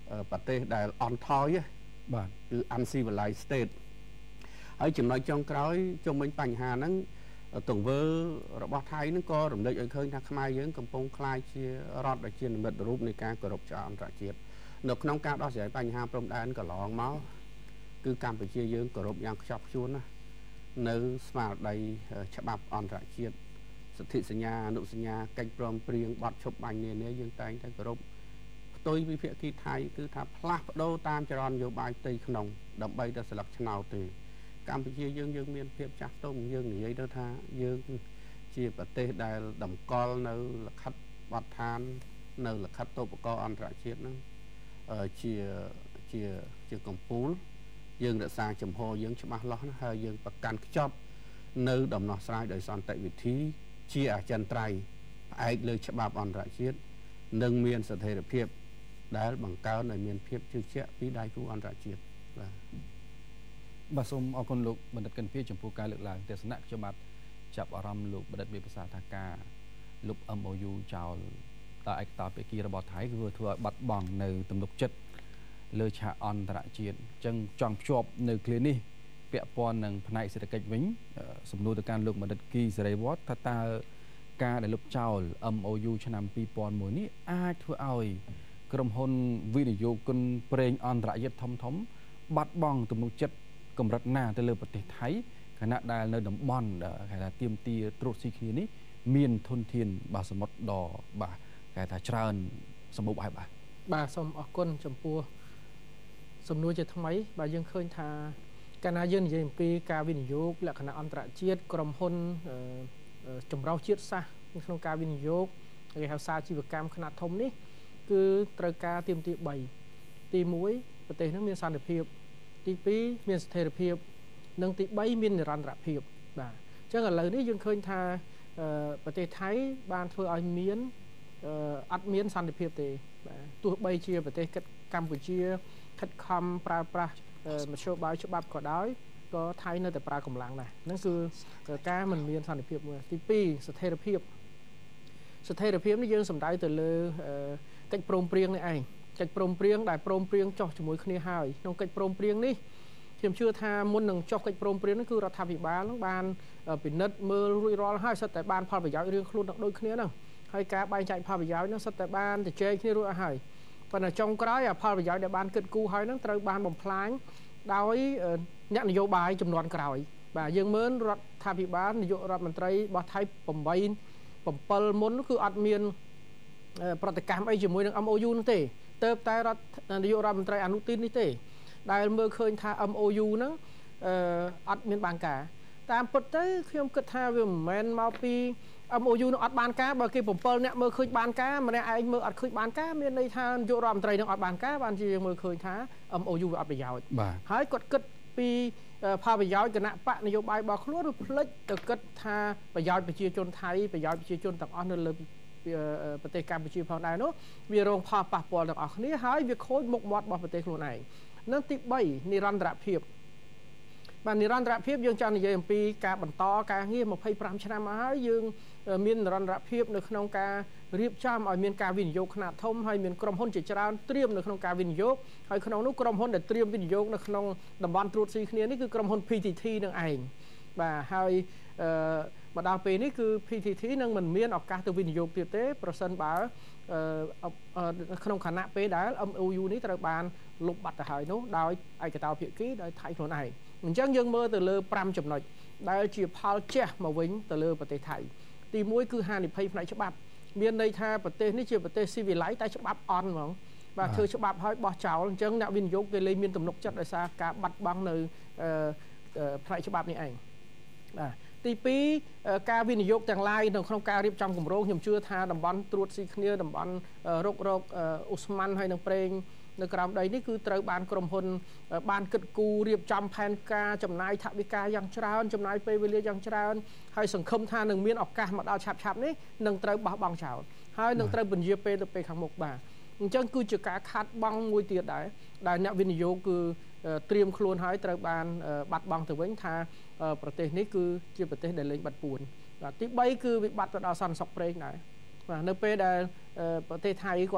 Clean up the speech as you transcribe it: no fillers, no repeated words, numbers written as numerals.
ប្រទេសដែលអន់ថយបាទគឺ uncivilized state ហើយចំណុចចុងក្រោយជុំវិញបញ្ហាហ្នឹងទង្វើរបស់ថៃហ្នឹងក៏រំលេចឲ្យឃើញថាខ្មែរយើងកំពុងក្លាយជារដ្ឋដែលជានិមិត្តរូបនៃការគោរពច្បាប់អន្តរជាតិនៅក្នុងការដោះស្រាយបញ្ហាព្រំដែនកន្លងមកគឺកម្ពុជាយើងគោរពយ៉ាងខ្ជាប់ខ្ជួនណានៅស្មារតីច្បាប់អន្តរជាតិសន្ធិសញ្ញាអនុសញ្ញាកិច្ចព្រមព្រៀងបទឈប់បាញ់នានាយើងតែងតែគោរពផ្ទុយពីភាគីថៃគឺថាផ្លាស់ប្ដូរតាមចរន្តនយោបាយផ្ទៃក្នុងដើម្បីតែស្លឹកឆ្នោតទេកម្ពុជាយើងមានភាពចាស់ទុំយើងនិយាយទៅថាយើងជាប្រទេសដែលតម្កល់នៅលិខិតបទដ្ឋាននៅលិខិតតូបករអន្តរជាតិហ្នឹងជាកម្ពុជាយើងរក្សាចំហយើងច្បាស់លាស់ណាហើយយើងប្រកាន់ខ្ជាប់នៅដំណោះស្រាយដោយសន្តិវិធីជាអចិន្ត្រៃយ៍ផ្អែកលើច្បាប់អន្តរជាតិនិងមានស្ថិរភាពដែលបង្កើនឲ្យមានភាពជឿជាក់ពីដៃគូអន្តរជាតិបាទសូមអរគុណលោកបណ្ឌិតកិនភីចំពោះការលើកឡើងទស្សនៈខ្ញុំបាទចាប់អារម្មណ៍លោកបណ្ឌិតមានប្រសាសន៍ថាការលុប MOU ចោលដល់ឯកតាភាគីរបស់ថៃគឺធ្វើឲ្យបាត់បង់នៅទំនុកចិត្តលើឆាកអន្តរជាតិអញ្ចឹងចង់ភ្ជាប់នៅឃ្លានេះពាក់ព័ន្ធនឹងផ្នែកសេដ្ឋកិច្ចវិញសំណួរទៅកាន់លោកបណ្ឌិតគីសេរីវត្តថាតើការដែលលុបចោល MOU ឆ្នាំ2001នេះអាចធ្វើឲ្យក្រុមហ៊ុនវិនិយោគិនប្រេងអន្តរជាតិធំបាត់បង់ទំនុកចិត្តកម្រិតណាទៅលើប្រទេសថៃខណៈដែលនៅតំបន់គេថាទាមទារត្រួតស៊ីគ្នានេះមានធនធានបាសមុទ្រដ៏បាទគេថាច្រើនសម្បូរបែបបាទសូមអរគុណចំពោះសំណួរជាថ្មីបាទយើងឃើញថាកាលណាយើងនិយាយអំពីការវិនិយោគលក្ខណៈអន្តរជាតិក្រុមហ៊ុនចម្រុះជាតិសាសន៍ក្នុងការវិនិយោគគេហៅសាជីវកម្មខ្នាតធំនេះគឺត្រូវការទាមទារ3ទី1ប្រទេសនឹងមានសន្តិភាពទី2មានស្ថិរភាពនិងទី3មាននិរន្តរភាពបាទអញ្ចឹងឥឡូវនេះយើងឃើញថាប្រទេសថៃបានធ្វើឲ្យមានអត់មានសន្តិភាពទេបាទទោះបីជាប្រទេសកម្ពុជាខិតខំប្រើប្រាស់មធ្យោបាយច្បាប់ក៏ដោយក៏ថៃនៅតែប្រើកម្លាំងដែរហ្នឹងគឺការមិនមានសន្តិភាពមួយទី2ស្ថិរភាពនេះយើងសំដៅទៅលើកិច្ចព្រមព្រៀងនេះឯងកិច្ចព្រមព្រៀងដែលព្រមព្រៀងចុះជាមួយគ្នាហើយក្នុងកិច្ចព្រមព្រៀងនេះខ្ញុំជឿថាមុននឹងចុះកិច្ចព្រមព្រៀងនោះគឺរដ្ឋាភិបាលនឹងបានពិនិត្យមើលរួចរាល់ហើយសិតតែបានផលប្រយោជន៍រឿងខ្លួនដូចគ្នាហ្នឹងហើយការបែងចែកផលប្រយោជន៍ហ្នឹងសិតតែបានជជែកគ្នារួចអស់ហើយប៉ុន្តែចុងក្រោយផលប្រយោជន៍ដែលបានគិតគូរហើយហ្នឹងត្រូវបានបំផ្លាញដោយអ្នកនយោបាយចំនួនក្រោយបាទយើងមើលរដ្ឋាភិបាលនាយករដ្ឋមន្ត្រីរបស់ថៃ7មុនគឺអត់មានប្រតិកម្មអីជាមួយនឹង MOU នោះទេទៅតែនាយករដ្ឋមន្ត្រីអនុទីននេះទេដែលមើលឃើញថា MOU ហ្នឹងអត់មានបានការតាមពិតទៅខ្ញុំគិតថាវាមិនមែនមកពី MOU នឹងអត់បានការបើគេ7អ្នកមើលឃើញបានការម្នាក់ឯងមើលអត់ឃើញបានការមានន័យថានាយករដ្ឋមន្ត្រីនឹងអត់បានការបានជាយើងមើលឃើញថា MOU វាអត់ប្រយោជន៍ហើយគាត់គិតពីផលប្រយោជន៍គណៈបកនយោបាយរបស់ខ្លួនឬផ្លិចទៅគិតថាប្រយោជន៍ប្រជាជនថៃប្រយោជន៍ប្រជាជនទាំងអស់នៅលើប្រទេសកម្ពុជាផងដែរនោះវារងផលប៉ះពាល់ទាំងអស់គ្នាហើយវាខូចមុខមាត់របស់ប្រទេសខ្លួនឯងនឹងទី3និរន្តរភាពបាទនិរន្តរភាពយើងចង់និយាយអំពីការបន្តការងារ25ឆ្នាំមកហើយយើងមាននិរន្តរភាពនៅក្នុងការរៀបចំឲ្យមានការវិនិយោគខ្នាតធំហើយមានក្រុមហ៊ុនជាច្រើនត្រៀមនៅក្នុងការវិនិយោគហើយក្នុងនោះក្រុមហ៊ុនដែលត្រៀមវិនិយោគនៅក្នុងតំបន់ត្រួតស៊ីគ្នានេះគឺក្រុមហ៊ុន PTT នឹងឯងបាទហើយមកដល់ពេលនេះគឺ PTT នឹងមិនមានឱកាសទៅវិនិយោគទៀតទេប្រសិនបើក្នុងខណៈពេលដែល MOU នេះត្រូវបានលុបបាត់ទៅហើយនោះដោយឯកតោភាគីដោយថៃខ្លួនឯងអញ្ចឹងយើងមើលទៅលើ5ចំណុចដែលជាផលជះមកវិញទៅលើប្រទេសថៃទី1គឺហានិភ័យផ្នែកច្បាប់មានន័យថាប្រទេសនេះជាប្រទេស civilized តែច្បាប់អន់ហ្មងបាទធ្វើច្បាប់ឲ្យបោះចោលអញ្ចឹងអ្នកវិនិយោគគេលែងមានទំនុកចិត្តដោយសារការបាត់បង់នៅផ្នែកច្បាប់នេះឯងបាទទី2ការវិនិយោគទាំងឡាយនៅក្នុងការរៀបចំគម្រោងខ្ញុំជឿថាតំបន់ត្រួតស៊ីគ្នាតំបន់រកអូស្មန်ហើយនឹងប្រេងនៅក្រោមដីនេះគឺត្រូវបានក្រុមហ៊ុនបានគិតគូររៀបចំផែនការចំណាយថវិកាយ៉ាងច្រើនចំណាយពេលវេលាយ៉ាងច្រើនហើយសង្ឃឹមថានឹងមានឱកាសមកដល់ឆាប់នេះនឹងត្រូវបោះបង់ចោលហើយនឹងត្រូវពន្យាពេលទៅពេលខាងមុខបាទអញ្ចឹងគឺជាការខាត់បង់មួយទៀតដែរដែលអ្នកវិនិយោគគឺត្រៀមខ្លួនហើយត្រូវបានបាត់បង់ទៅវិញថាប្រទេសនេះគឺជាប្រទេសដែលលែងបាត់ពួនបាទទី3គឺវិបត្តិទៅដល់សន្តិសុខប្រេងដែរបាទនៅពេលដែលប្រទេសថៃ